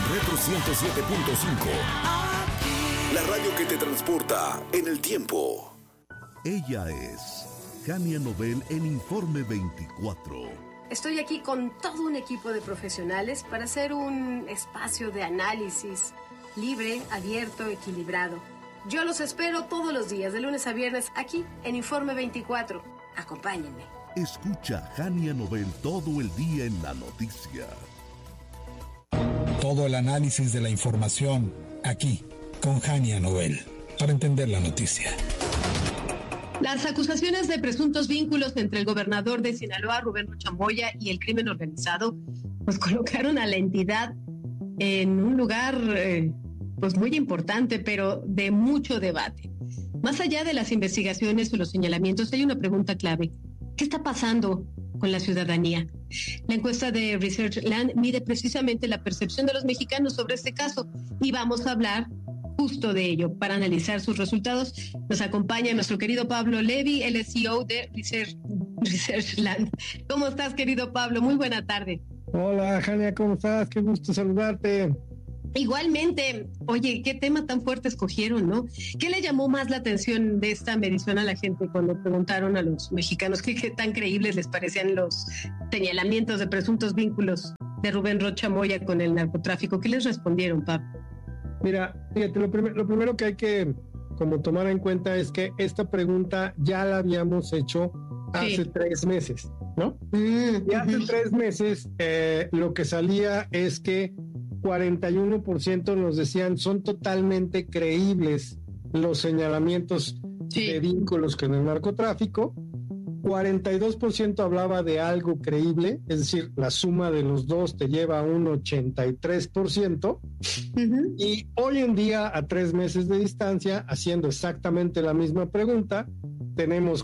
Retro 107.5. La radio que te transporta en el tiempo. Ella es Jania Nobel en Informe 24. Estoy aquí con todo un equipo de profesionales para hacer un espacio de análisis libre, abierto, equilibrado. Yo los espero todos los días, de lunes a viernes, aquí en Informe 24. Acompáñenme. Escucha Jania Nobel todo el día en la noticia. Todo el análisis de la información, aquí, con Jania Nobel, para entender la noticia. Las acusaciones de presuntos vínculos entre el gobernador de Sinaloa, Rubén Rocha Moya, y el crimen organizado, pues colocaron a la entidad en un lugar pues muy importante, pero de mucho debate. Más allá de las investigaciones o los señalamientos, hay una pregunta clave. ¿Qué está pasando con la ciudadanía? La encuesta de Researchland mide precisamente la percepción de los mexicanos sobre este caso y vamos a hablar justo de ello. Para analizar sus resultados nos acompaña nuestro querido Pablo Levy, el CEO de Researchland. ¿Cómo estás, querido Pablo? Muy buena tarde. Hola, Jania, ¿cómo estás? Qué gusto saludarte. Igualmente. Oye, qué tema tan fuerte escogieron, ¿no? ¿Qué le llamó más la atención de esta medición a la gente cuando preguntaron a los mexicanos qué tan creíbles les parecían los señalamientos de presuntos vínculos de Rubén Rocha Moya con el narcotráfico? ¿Qué les respondieron, Pablo? Mira, fíjate, lo primero que hay que como tomar en cuenta es que esta pregunta ya la habíamos hecho hace 3 meses, ¿no? Y hace 3 meses lo que salía es que 41% nos decían son totalmente creíbles los señalamientos de vínculos con el narcotráfico. 42% hablaba de algo creíble, es decir, la suma de los dos te lleva a un 83%. Y hoy en día, a 3 meses de distancia, haciendo exactamente la misma pregunta, tenemos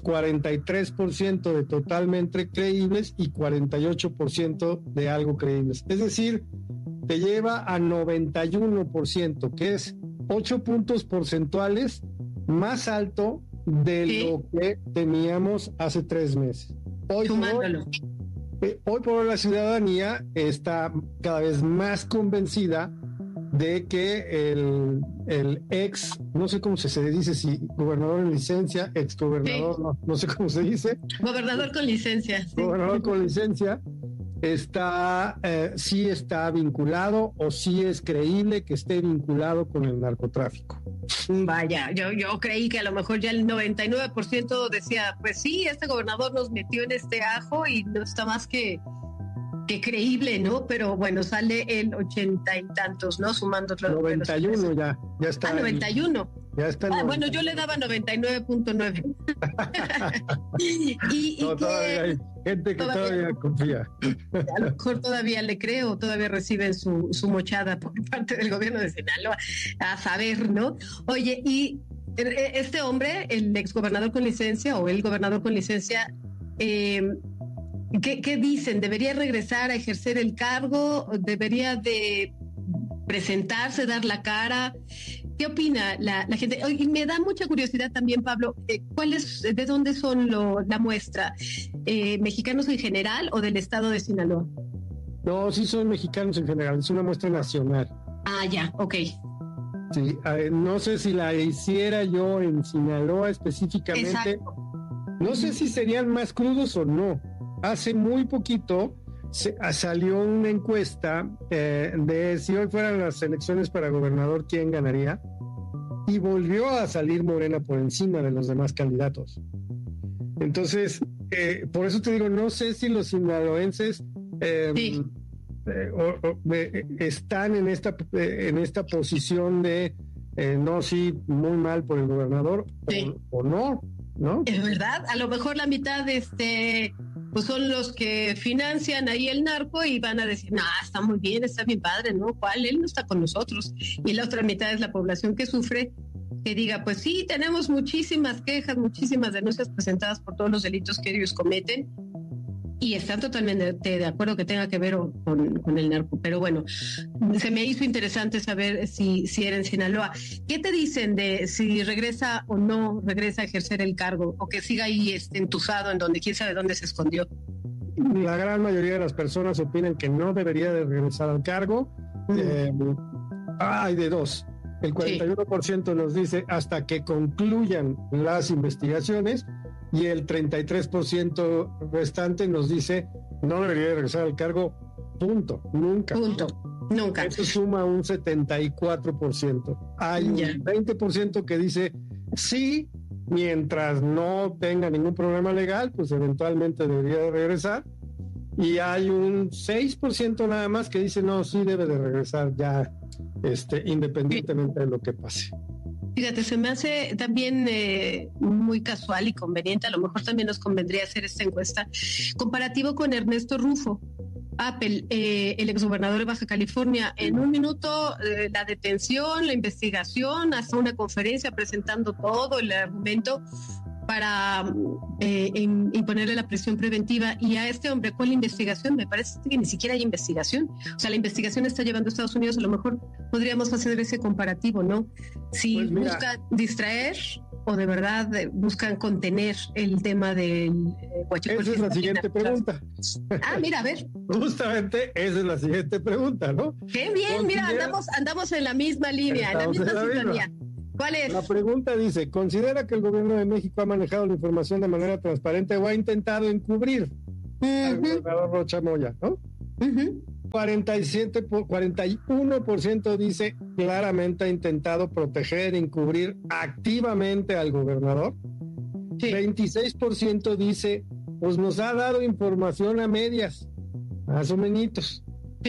43% de totalmente creíbles y 48% de algo creíbles. Es decir, te lleva a 91%, que es 8 puntos porcentuales más alto de lo que teníamos hace 3 meses. Hoy por hoy la ciudadanía está cada vez más convencida de que el ex, no sé cómo se dice, si gobernador en licencia, ex gobernador, no sé cómo se dice. Gobernador con licencia. Gobernador con licencia. Sí está vinculado o sí es creíble que esté vinculado con el narcotráfico. Vaya, yo creí que a lo mejor ya el 99% decía, pues sí, este gobernador nos metió en este ajo y no está más que creíble, ¿no? Pero bueno, sale el 80 y tantos, ¿no? Sumando los 91 ya está. Ah, 91. Ya está. Bueno, yo le daba 99.9. No, todavía hay gente que todavía confía. A lo mejor todavía le creo, todavía reciben su mochada por parte del gobierno de Sinaloa, a saber, ¿no? Oye, y este hombre, el exgobernador con licencia o el gobernador con licencia, ¿qué dicen? ¿Debería regresar a ejercer el cargo? ¿Debería de presentarse, dar la cara? ¿Qué opina la gente? Y me da mucha curiosidad también, Pablo, ¿de dónde son la muestra? ¿Mexicanos en general o del estado de Sinaloa? No, sí son mexicanos en general, es una muestra nacional. Ah, ya, ok. Sí, no sé si la hiciera yo en Sinaloa específicamente. Exacto. No sé si serían más crudos o no. Hace muy poquito salió una encuesta de si hoy fueran las elecciones para gobernador, ¿quién ganaría? Y volvió a salir Morena por encima de los demás candidatos. Entonces, por eso te digo, no sé si los sinaloenses están en esta posición de no, sí, muy mal por el gobernador, o no, ¿no? Es verdad, a lo mejor la mitad pues son los que financian ahí el narco y van a decir, está muy bien, está bien padre, ¿no? ¿Cuál? Él no está con nosotros. Y la otra mitad es la población que sufre, que diga, pues sí, tenemos muchísimas quejas, muchísimas denuncias presentadas por todos los delitos que ellos cometen y están totalmente de acuerdo que tenga que ver con el narco. Pero bueno, se me hizo interesante saber si era en Sinaloa. ¿Qué te dicen de si regresa o no regresa a ejercer el cargo o que siga ahí entusado en donde quién sabe dónde se escondió? La gran mayoría de las personas opinan que no debería de regresar al cargo. Hay de dos. El 41% nos dice hasta que concluyan las investigaciones y el 33% restante nos dice no debería de regresar al cargo, punto, nunca. Nunca. Eso suma un 74%. Hay un 20% que dice sí, mientras no tenga ningún problema legal, pues eventualmente debería de regresar. Y hay un 6% nada más que dice no, sí debe de regresar ya, independientemente de lo que pase. Fíjate, se me hace también muy casual y conveniente, a lo mejor también nos convendría hacer esta encuesta, comparativo con Ernesto Rufo, el exgobernador de Baja California. En un minuto, la detención, la investigación, hasta una conferencia presentando todo el argumento para imponerle la prisión preventiva. Y a este hombre, ¿cuál investigación? Me parece que ni siquiera hay investigación. O sea, la investigación está llevando a Estados Unidos. A lo mejor podríamos hacer ese comparativo, ¿no? Si pues buscan distraer o de verdad buscan contener el tema del huachicoleo. Esa es la siguiente pregunta. Mira, a ver. Justamente esa es la siguiente pregunta, ¿no? Qué bien, mira, andamos en la misma línea, en la misma sintonía. ¿Cuál es? La pregunta dice, ¿considera que el gobierno de México ha manejado la información de manera transparente o ha intentado encubrir al gobernador Rocha Moya, ¿no? 41% dice claramente ha intentado proteger, encubrir activamente al gobernador. 26% dice, pues nos ha dado información a medias, más o menos.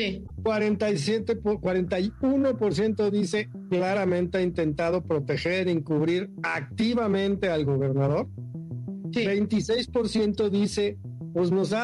41% dice claramente ha intentado proteger, encubrir activamente al gobernador. 26% dice, pues nos ha